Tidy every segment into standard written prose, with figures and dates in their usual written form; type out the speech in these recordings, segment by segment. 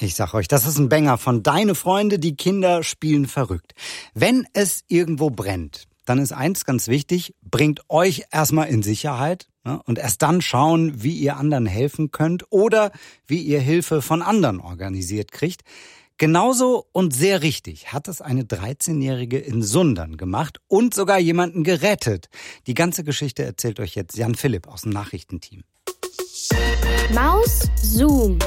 ich sag euch, das ist ein Banger von Deine Freunde, die Kinder spielen verrückt. Wenn es irgendwo brennt, dann ist eins ganz wichtig, bringt euch erstmal in Sicherheit, ne, und erst dann schauen, wie ihr anderen helfen könnt oder wie ihr Hilfe von anderen organisiert kriegt. Genauso und sehr richtig hat es eine 13-Jährige in Sundern gemacht und sogar jemanden gerettet. Die ganze Geschichte erzählt euch jetzt Jan Philipp aus dem Nachrichtenteam. Maus Zoom.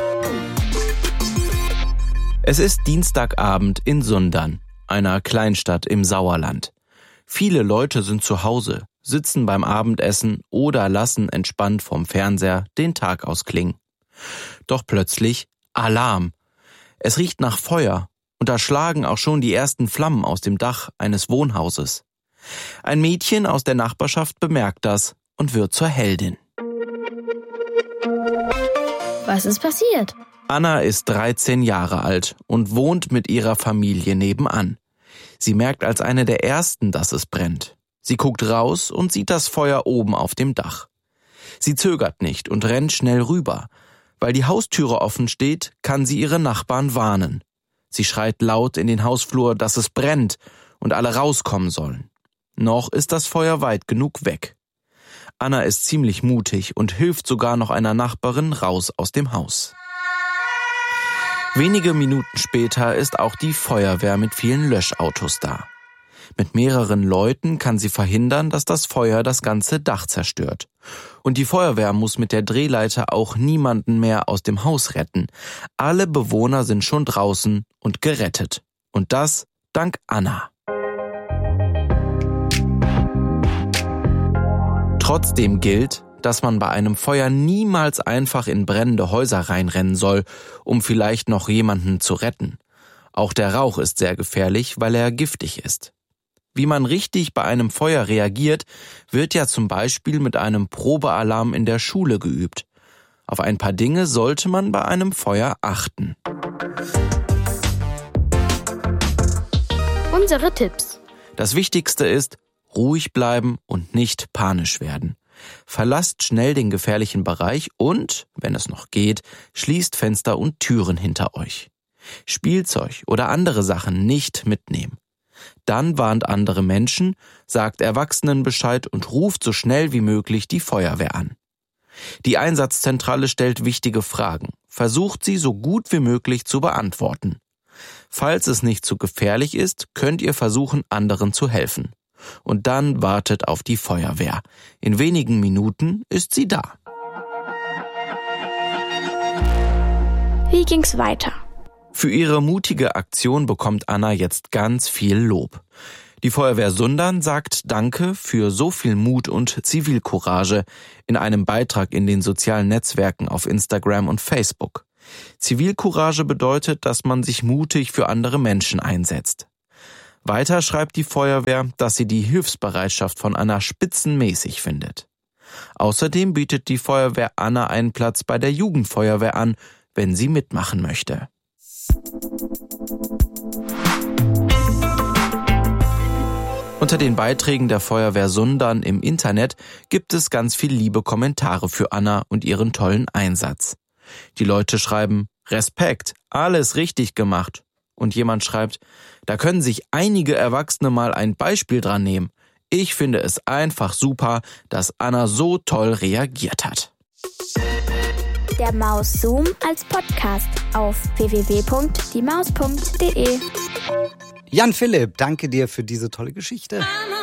Es ist Dienstagabend in Sundern, einer Kleinstadt im Sauerland. Viele Leute sind zu Hause, sitzen beim Abendessen oder lassen entspannt vorm Fernseher den Tag ausklingen. Doch plötzlich Alarm. Es riecht nach Feuer und da schlagen auch schon die ersten Flammen aus dem Dach eines Wohnhauses. Ein Mädchen aus der Nachbarschaft bemerkt das und wird zur Heldin. Was ist passiert? Anna ist 13 Jahre alt und wohnt mit ihrer Familie nebenan. Sie merkt als eine der ersten, dass es brennt. Sie guckt raus und sieht das Feuer oben auf dem Dach. Sie zögert nicht und rennt schnell rüber. Weil die Haustüre offen steht, kann sie ihre Nachbarn warnen. Sie schreit laut in den Hausflur, dass es brennt und alle rauskommen sollen. Noch ist das Feuer weit genug weg. Anna ist ziemlich mutig und hilft sogar noch einer Nachbarin raus aus dem Haus. Wenige Minuten später ist auch die Feuerwehr mit vielen Löschautos da. Mit mehreren Leuten kann sie verhindern, dass das Feuer das ganze Dach zerstört. Und die Feuerwehr muss mit der Drehleiter auch niemanden mehr aus dem Haus retten. Alle Bewohner sind schon draußen und gerettet. Und das dank Anna. Trotzdem gilt, dass man bei einem Feuer niemals einfach in brennende Häuser reinrennen soll, um vielleicht noch jemanden zu retten. Auch der Rauch ist sehr gefährlich, weil er giftig ist. Wie man richtig bei einem Feuer reagiert, wird ja zum Beispiel mit einem Probealarm in der Schule geübt. Auf ein paar Dinge sollte man bei einem Feuer achten. Unsere Tipps. Das Wichtigste ist, ruhig bleiben und nicht panisch werden. Verlasst schnell den gefährlichen Bereich und, wenn es noch geht, schließt Fenster und Türen hinter euch. Spielzeug oder andere Sachen nicht mitnehmen. Dann warnt andere Menschen, sagt Erwachsenen Bescheid und ruft so schnell wie möglich die Feuerwehr an. Die Einsatzzentrale stellt wichtige Fragen. Versucht sie so gut wie möglich zu beantworten. Falls es nicht zu gefährlich ist, könnt ihr versuchen, anderen zu helfen. Und dann wartet auf die Feuerwehr. In wenigen Minuten ist sie da. Wie ging's weiter? Für ihre mutige Aktion bekommt Anna jetzt ganz viel Lob. Die Feuerwehr Sundern sagt Danke für so viel Mut und Zivilcourage in einem Beitrag in den sozialen Netzwerken auf Instagram und Facebook. Zivilcourage bedeutet, dass man sich mutig für andere Menschen einsetzt. Weiter schreibt die Feuerwehr, dass sie die Hilfsbereitschaft von Anna spitzenmäßig findet. Außerdem bietet die Feuerwehr Anna einen Platz bei der Jugendfeuerwehr an, wenn sie mitmachen möchte. Unter den Beiträgen der Feuerwehr Sundern im Internet gibt es ganz viel liebe Kommentare für Anna und ihren tollen Einsatz. Die Leute schreiben, Respekt, alles richtig gemacht. Und jemand schreibt, da können sich einige Erwachsene mal ein Beispiel dran nehmen. Ich finde es einfach super, dass Anna so toll reagiert hat. Der Maus Zoom als Podcast auf www.diemaus.de. Jan Philipp, danke dir für diese tolle Geschichte.